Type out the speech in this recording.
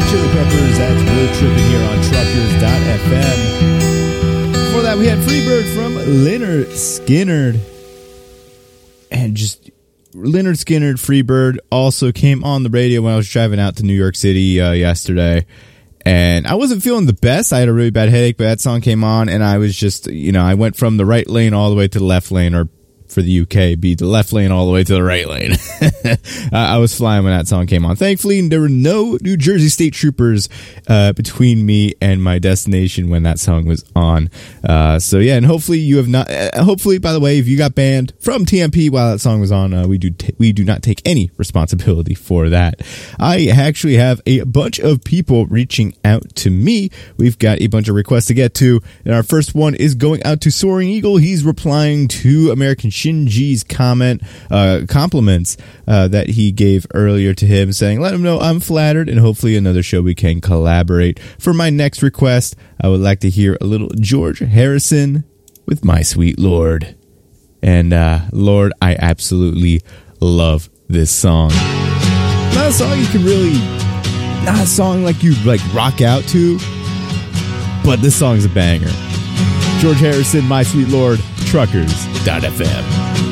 Chili Peppers, that's Road Trippin' here on Truckers.fm. Before that, we had Freebird from Lynyrd Skynyrd. And just Lynyrd Skynyrd, Freebird, also came on the radio when I was driving out to New York City yesterday. And I wasn't feeling the best. I had a really bad headache, but that song came on, and I was just, I went from the right lane all the way to the left lane, or for the UK, be the left lane all the way to the right lane. I was flying when that song came on. Thankfully, there were no New Jersey State Troopers between me and my destination when that song was on. So yeah, and hopefully you have not. Hopefully, by the way, if you got banned from TMP while that song was on, we do not take any responsibility for that. I actually have a bunch of people reaching out to me. We've got a bunch of requests to get to, and our first one is going out to Soaring Eagle. He's replying to American Shinji's compliments that he gave earlier to him, saying, let him know I'm flattered, and hopefully another show we can collaborate. For my next request, I would like to hear a little George Harrison with My Sweet Lord. And Lord, I absolutely love this song. Not a song you can really, not a song like you like rock out to, but this song's a banger. George Harrison, My Sweet Lord, Truckers.fm.